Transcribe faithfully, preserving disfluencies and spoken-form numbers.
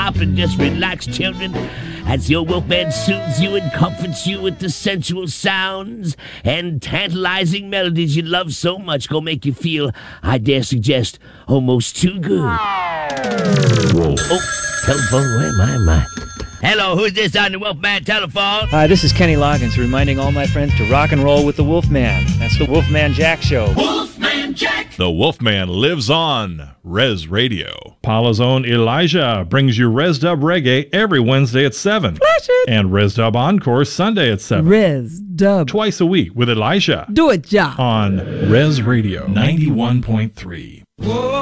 stop and just relax, children, as your Wolfman soothes you and comforts you with the sensual sounds and tantalizing melodies you love so much. Gonna make you feel, I dare suggest, almost too good. Whoa. Oh, telephone, where am I? Am I? Hello, who's this on the Wolfman telephone? Hi, this is Kenny Loggins reminding all my friends to rock and roll with the Wolfman. That's the Wolfman Jack Show. Wolfman Jack! The Wolfman lives on Res Radio. Paula's own Elijah brings you Res Dub Reggae every Wednesday at seven. Flash it! And Res Dub Encore Sunday at seven. Res Dub. Twice a week with Elijah. Do it, John. On Res Radio ninety-one point three.